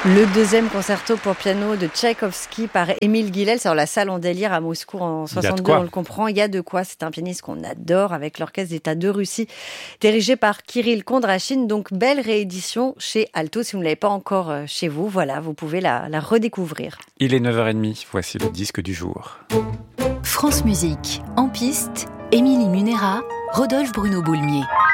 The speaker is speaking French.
Le deuxième concerto pour piano de Tchaïkovski par Émile Guilel, c'est dans la salle en délire à Moscou en 62, on le comprend, il y a de quoi. C'est un pianiste qu'on adore avec l'Orchestre d'État de Russie, dirigé par Kirill Kondrachine. Donc belle réédition chez Alto, si vous ne l'avez pas encore chez vous, voilà, vous pouvez la redécouvrir. Il est 9h30, voici le disque du jour. France Musique, en piste, Émilie Munera, Rodolphe Bruno Boulmier.